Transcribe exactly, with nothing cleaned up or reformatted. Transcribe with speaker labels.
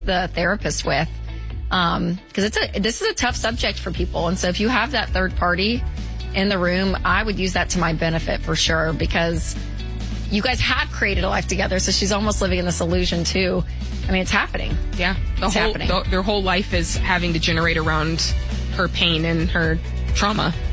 Speaker 1: the therapist with. Um, cause it's a, this is a tough subject for people. And so if you have that third party in the room, I would use that to my benefit for sure, because you guys have created a life together. So she's almost living in this illusion too. I mean, it's happening.
Speaker 2: Yeah. The
Speaker 1: it's
Speaker 2: whole,
Speaker 1: happening.
Speaker 2: The, their whole life is having to generate around her pain and her trauma.